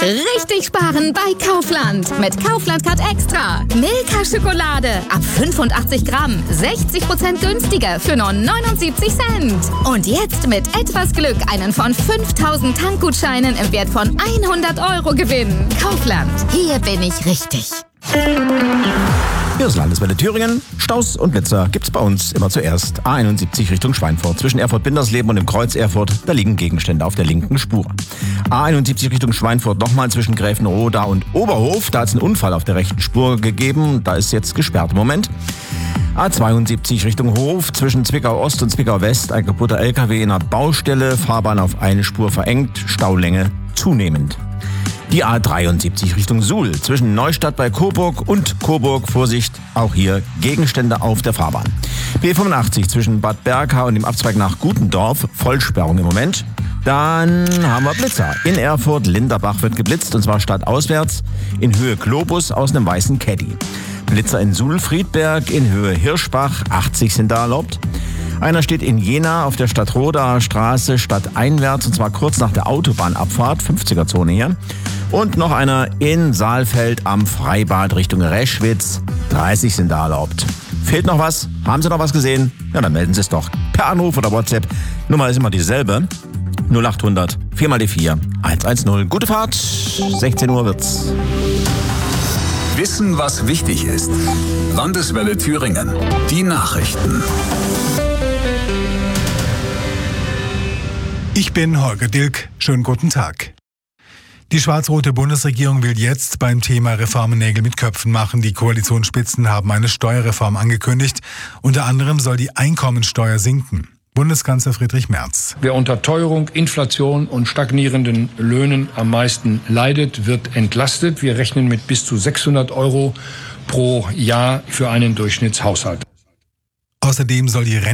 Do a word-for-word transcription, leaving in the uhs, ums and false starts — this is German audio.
Richtig sparen bei Kaufland. Mit Kaufland Card Extra. Milka Schokolade ab fünfundachtzig Gramm. sechzig Prozent günstiger für nur neunundsiebzig Cent. Und jetzt mit etwas Glück einen von fünftausend Tankgutscheinen im Wert von hundert Euro gewinnen. Kaufland. Hier bin ich richtig. Hier ist Landeswelle Thüringen. Staus und Blitzer gibt's bei uns immer zuerst. A einundsiebzig Richtung Schweinfurt. Zwischen Erfurt-Bindersleben und dem Kreuz Erfurt, da liegen Gegenstände auf der linken Spur. A einundsiebzig Richtung Schweinfurt nochmal zwischen Gräfenroda und Oberhof. Da hat es einen Unfall auf der rechten Spur gegeben. Da ist jetzt gesperrt im Moment. A zweiundsiebzig Richtung Hof, zwischen Zwickau Ost und Zwickau West, ein kaputter L K W in einer Baustelle, Fahrbahn auf eine Spur verengt, Staulänge zunehmend. Die A dreiundsiebzig Richtung Suhl, zwischen Neustadt bei Coburg und Coburg, Vorsicht, auch hier Gegenstände auf der Fahrbahn. B fünfundachtzig zwischen Bad Berka und dem Abzweig nach Gutendorf, Vollsperrung im Moment. Dann haben wir Blitzer. In Erfurt, Linderbach wird geblitzt, und zwar stadtauswärts, in Höhe Globus aus einem weißen Caddy. Blitzer in Suhl-Friedberg, in Höhe Hirschbach, achtzig sind da erlaubt. Einer steht in Jena auf der Stadtrodaer Straße stadteinwärts, und zwar kurz nach der Autobahnabfahrt, fünfziger-Zone hier. Und noch einer in Saalfeld am Freibad Richtung Reschwitz, dreißig sind da erlaubt. Fehlt noch was? Haben Sie noch was gesehen? Ja, dann melden Sie es doch per Anruf oder WhatsApp. Nummer ist immer dieselbe. null achthundert vier mal die vier hundertzehn. Gute Fahrt, sechzehn Uhr wird's. Wissen, was wichtig ist. Landeswelle Thüringen. Die Nachrichten. Ich bin Holger Dilk. Schönen guten Tag. Die schwarz-rote Bundesregierung will jetzt beim Thema Reformen Nägel mit Köpfen machen. Die Koalitionsspitzen haben eine Steuerreform angekündigt. Unter anderem soll die Einkommensteuer sinken. Bundeskanzler Friedrich Merz. Wer unter Teuerung, Inflation und stagnierenden Löhnen am meisten leidet, wird entlastet. Wir rechnen mit bis zu sechshundert Euro pro Jahr für einen Durchschnittshaushalt. Außerdem soll die